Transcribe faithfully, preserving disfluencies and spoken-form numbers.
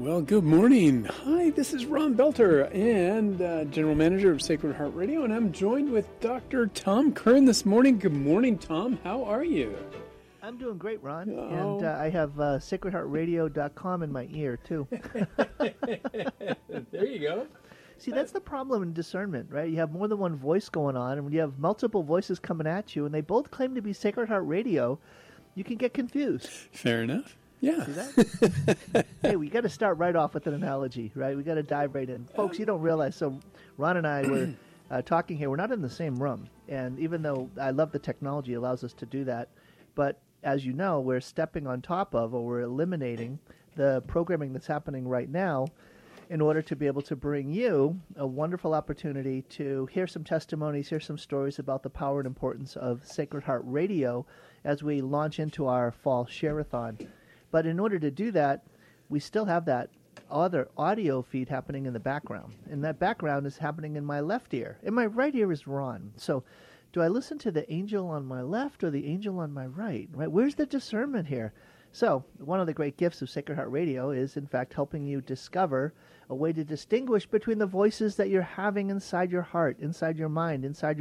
Well, good morning. Hi, this is Ron Belter and uh, General Manager of Sacred Heart Radio, and I'm joined with Doctor Tom Curran this morning. Good morning, Tom. How are you? I'm doing great, Ron. Oh. And uh, I have uh, sacred heart radio dot com in my ear, too. There you go. See, that's the problem in discernment, right? You have more than one voice going on, and when you have multiple voices coming at you, and they both claim to be Sacred Heart Radio, you can get confused. Fair enough. Yeah. See that? Hey, we got to start right off with an analogy, right? We got to dive right in. Folks, you don't realize, so Ron and I were uh, talking here. We're not in the same room, and even though I love the technology, it allows us to do that, but as you know, we're stepping on top of, or we're eliminating the programming that's happening right now in order to be able to bring you a wonderful opportunity to hear some testimonies, hear some stories about the power and importance of Sacred Heart Radio as we launch into our fall share-a-thon. But in order to do that, we still have that other audio feed happening in the background. And that background is happening in my left ear. And my right ear is Ron. So do I listen to the angel on my left or the angel on my right? Right? Where's the discernment here? So one of the great gifts of Sacred Heart Radio is, in fact, helping you discover a way to distinguish between the voices that you're having inside your heart, inside your mind, inside your